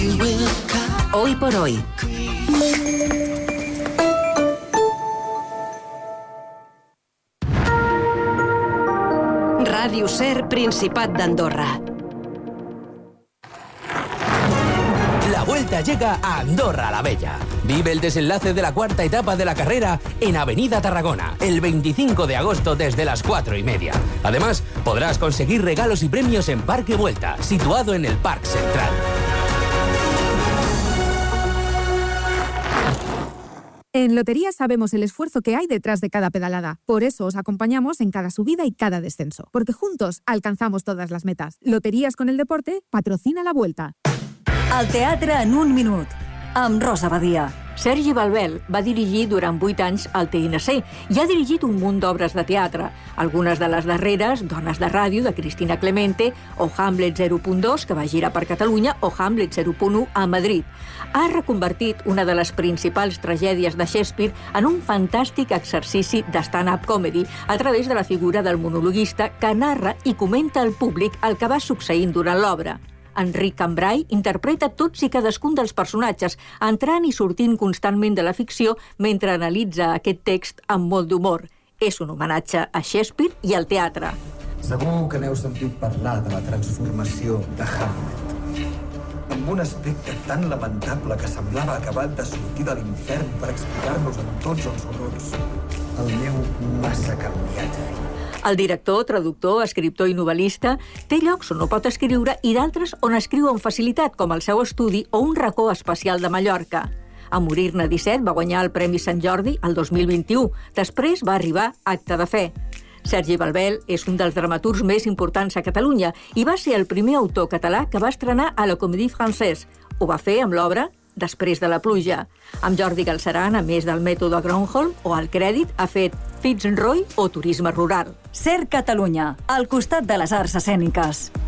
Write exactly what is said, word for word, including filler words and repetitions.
Hoy por hoy. Radio Ser, Principat d'Andorra. La Vuelta llega a Andorra la Bella. Vive el desenlace de la cuarta etapa de la carrera en Avenida Tarragona, el veinticinco de agosto desde las cuatro y media. Además, podrás conseguir regalos y premios en Parque Vuelta, situado en el Parc Central. En Loterías sabemos el esfuerzo que hay detrás de cada pedalada. Por eso os acompañamos en cada subida y cada descenso. Porque juntos alcanzamos todas las metas. Loterías con el deporte patrocina la Vuelta. El teatre en un minut, amb Rosa Badia. Sergi Balbel va dirigir durant vuit anys el T N C i ha dirigit un munt d'obres de teatre. Algunes de les darreres, Dones de ràdio, de Cristina Clemente, o Hamlet zero punt dos, que va girar per Catalunya, o Hamlet zero punt u a Madrid. Ha reconvertit una de les principals tragèdies de Shakespeare en un fantàstic exercici de stand-up comedy a través de la figura del monologuista que narra i comenta al públic el que va succeint durant l'obra. Enric Cambrai interpreta tots i cadascun dels personatges, entrant i sortint constantment de la ficció mentre analitza aquest text amb molt d'humor. És un homenatge a Shakespeare i al teatre. Segur que n'heu sentit parlar de la transformació de Hamlet. Amb un aspecte tan lamentable que semblava acabat de sortir de l'infern per explicar-nos en tots els horrors. El meu massa canviat fill. El director, traductor, escriptor i novel·lista té llocs on no pot escriure i d'altres on escriu amb facilitat, com el seu estudi o un racó especial de Mallorca. A morir-ne disset va guanyar el Premi Sant Jordi el dos mil vint-i-u. Després va arribar Acte de fe. Sergi Balbel és un dels dramaturgs més importants a Catalunya i va ser el primer autor català que va estrenar a la Comédie Française. Ho va fer amb l'obra Després de la pluja. Amb Jordi Galceran, a més del mètode Gronholm, o al crèdit, ha fet Fitzroy o Turisme rural. Ser Catalunya, al costat de les arts escèniques.